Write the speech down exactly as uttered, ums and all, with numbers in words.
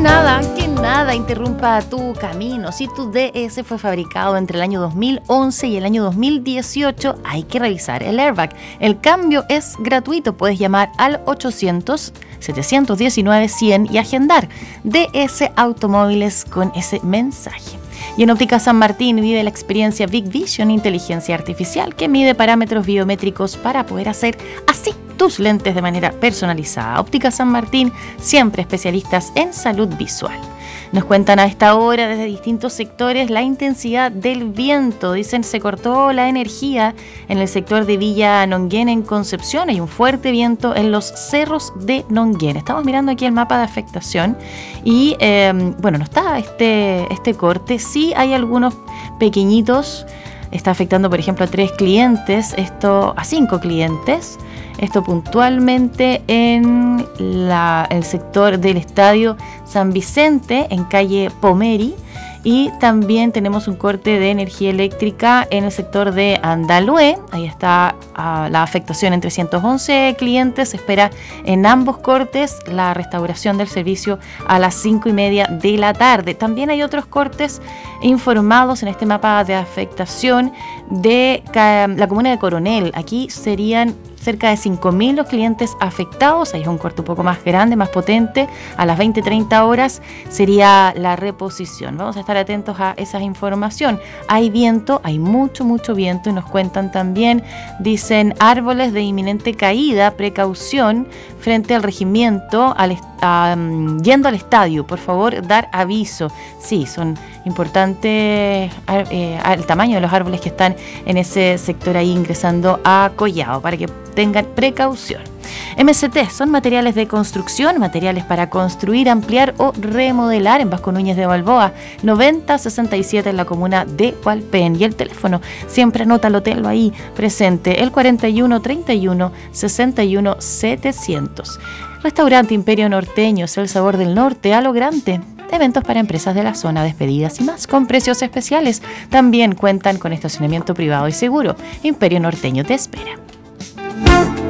nada, que nada interrumpa tu camino. Si tu D S fue fabricado entre el año dos mil once y el año dos mil dieciocho, hay que revisar el airbag. El cambio es gratuito. Puedes llamar al ochocientos, setecientos diecinueve, cien y agendar D S Automóviles con ese mensaje. Y en Óptica San Martín vive la experiencia Big Vision, inteligencia artificial que mide parámetros biométricos para poder hacer así tus lentes de manera personalizada. Óptica San Martín, siempre especialistas en salud visual. Nos cuentan a esta hora desde distintos sectores la intensidad del viento. Dicen se cortó la energía en el sector de Villa Nonguén en Concepción. Hay un fuerte viento en los cerros de Nonguén. Estamos mirando aquí el mapa de afectación y eh, bueno, no está este, este corte. Sí hay algunos pequeñitos. Está afectando, por ejemplo, a tres clientes, esto a cinco clientes. Esto puntualmente en la, el sector del Estadio San Vicente, en calle Pomeri. Y también tenemos un corte de energía eléctrica en el sector de Andalue. Ahí está uh, la afectación en trescientos once clientes. Se espera en ambos cortes la restauración del servicio a las cinco y media de la tarde. También hay otros cortes informados en este mapa de afectación de la comuna de Coronel. Aquí serían cerca de cinco mil los clientes afectados. Ahí es un corte un poco más grande, más potente. A las veinte treinta horas sería la reposición. Vamos a estar atentos a esa información. Hay viento, hay mucho, mucho viento y nos cuentan también, dicen árboles de inminente caída, precaución frente al regimiento, al, um, yendo al estadio. Por favor, dar aviso. Sí, son importantes eh, el tamaño de los árboles que están en ese sector ahí ingresando a Collao, para que tengan precaución. M C T son materiales de construcción, materiales para construir, ampliar o remodelar en Vasco Núñez de Balboa, noventa sesenta y siete en la comuna de Hualpén. Y el teléfono, siempre anótalo, tenlo ahí presente, el cuarenta y uno treinta y uno sesenta y uno setecientos. Restaurante Imperio Norteño, es el sabor del norte a lo grande. Eventos para empresas de la zona, despedidas y más, con precios especiales. También cuentan con estacionamiento privado y seguro. Imperio Norteño te espera.